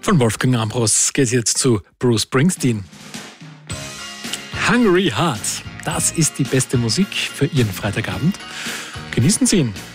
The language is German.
Von Wolfgang Ambros geht es jetzt zu Bruce Springsteen. Hungry Heart, das ist die beste Musik für Ihren Freitagabend. Genießen Sie ihn.